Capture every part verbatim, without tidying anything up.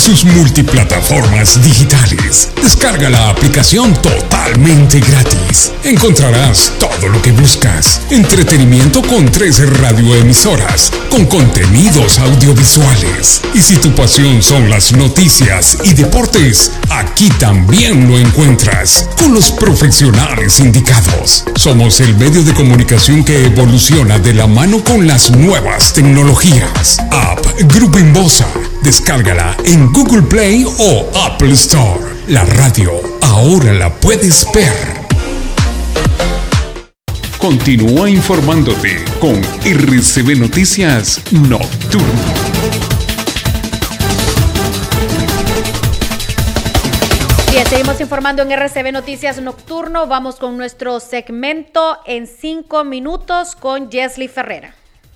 sus multiplataformas digitales. Descarga la aplicación totalmente gratis. Encontrarás todo lo que buscas. Entretenimiento con trece radioemisoras, con contenidos audiovisuales. Y si tu pasión son las noticias y deportes, aquí también lo encuentras, con los profesionales indicados. Somos el medio de comunicación que evoluciona de la mano con las nuevas tecnologías. App Grupo Inbosa. Descárgala en Google Play o Apple Store. La radio ahora la puedes ver. Continúa informándote con R C B Noticias Nocturno. Bien, seguimos informando en R C B Noticias Nocturno. Vamos con nuestro segmento en cinco minutos con Jesly Ferreira.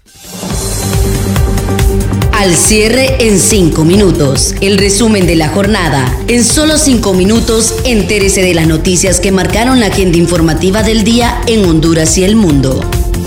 Al cierre en cinco minutos. El resumen de la jornada. En solo cinco minutos, entérese de las noticias que marcaron la agenda informativa del día en Honduras y el mundo.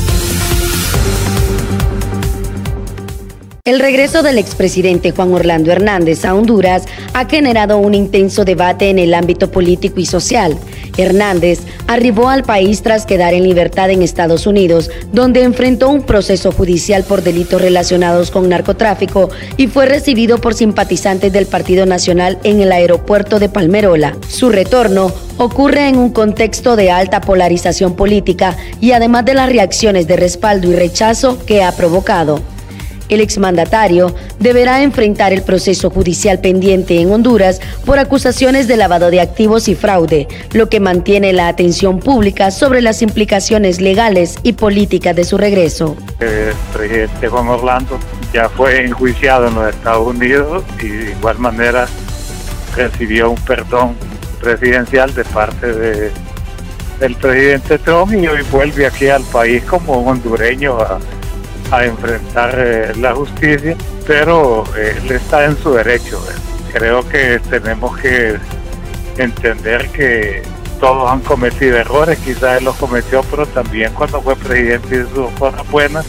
El regreso del expresidente Juan Orlando Hernández a Honduras ha generado un intenso debate en el ámbito político y social. Hernández arribó al país tras quedar en libertad en Estados Unidos, donde enfrentó un proceso judicial por delitos relacionados con narcotráfico y fue recibido por simpatizantes del Partido Nacional en el aeropuerto de Palmerola. Su retorno ocurre en un contexto de alta polarización política y además de las reacciones de respaldo y rechazo que ha provocado. El exmandatario deberá enfrentar el proceso judicial pendiente en Honduras por acusaciones de lavado de activos y fraude, lo que mantiene la atención pública sobre las implicaciones legales y políticas de su regreso. El presidente Juan Orlando ya fue enjuiciado en los Estados Unidos y de igual manera recibió un perdón presidencial de parte de, del presidente Trump y hoy vuelve aquí al país como hondureño a a enfrentar eh, la justicia, pero eh, él está en su derecho. Eh. Creo que tenemos que entender que todos han cometido errores, quizás él los cometió, pero también cuando fue presidente hizo cosas buenas.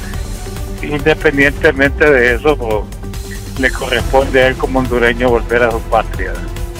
Independientemente de eso, pues, le corresponde a él como hondureño volver a su patria.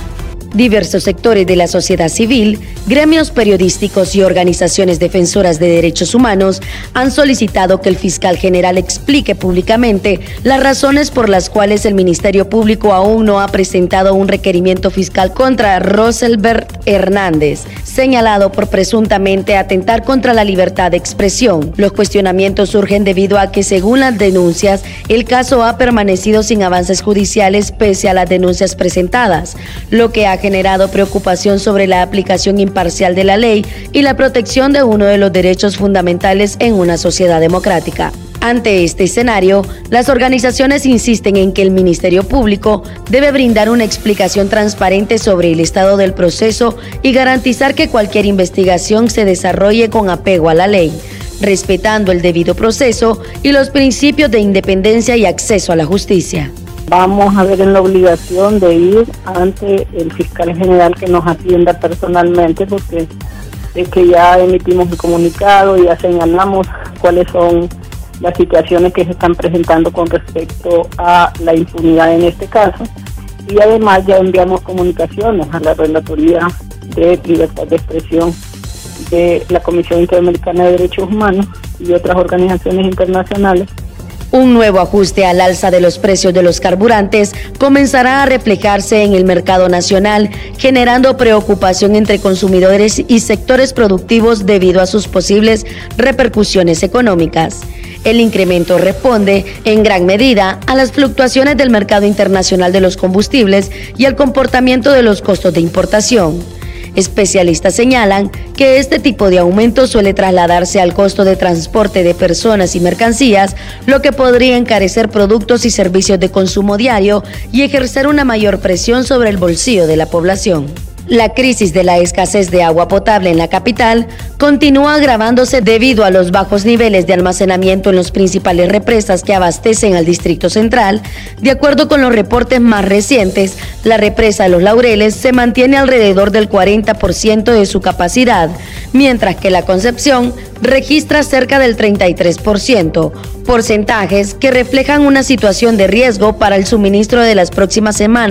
Diversos sectores de la sociedad civil, gremios periodísticos y organizaciones defensoras de derechos humanos han solicitado que el fiscal general explique públicamente las razones por las cuales el Ministerio Público aún no ha presentado un requerimiento fiscal contra Roselbert Hernández, señalado por presuntamente atentar contra la libertad de expresión. Los cuestionamientos surgen debido a que, según las denuncias, el caso ha permanecido sin avances judiciales pese a las denuncias presentadas, lo que ha generado preocupación sobre la aplicación imparcial de la ley y la protección de uno de los derechos fundamentales en una sociedad democrática. Ante este escenario, las organizaciones insisten en que el Ministerio Público debe brindar una explicación transparente sobre el estado del proceso y garantizar que cualquier investigación se desarrolle con apego a la ley, respetando el debido proceso y los principios de independencia y acceso a la justicia. Vamos a ver en la obligación de ir ante el fiscal general que nos atienda personalmente, porque es que ya emitimos un comunicado y ya señalamos cuáles son las situaciones que se están presentando con respecto a la impunidad en este caso, y además ya enviamos comunicaciones a la Relatoría de Libertad de Expresión de la Comisión Interamericana de Derechos Humanos y otras organizaciones internacionales. Un nuevo ajuste al alza de los precios de los carburantes comenzará a reflejarse en el mercado nacional, generando preocupación entre consumidores y sectores productivos debido a sus posibles repercusiones económicas. El incremento responde, en gran medida, a las fluctuaciones del mercado internacional de los combustibles y al comportamiento de los costos de importación. Especialistas señalan que este tipo de aumento suele trasladarse al costo de transporte de personas y mercancías, lo que podría encarecer productos y servicios de consumo diario y ejercer una mayor presión sobre el bolsillo de la población. La crisis de la escasez de agua potable en la capital continúa agravándose debido a los bajos niveles de almacenamiento en las principales represas que abastecen al Distrito Central. De acuerdo con los reportes más recientes, la represa de Los Laureles se mantiene alrededor del cuarenta por ciento de su capacidad, mientras que la Concepción registra cerca del treinta y tres por ciento, porcentajes que reflejan una situación de riesgo para el suministro de las próximas semanas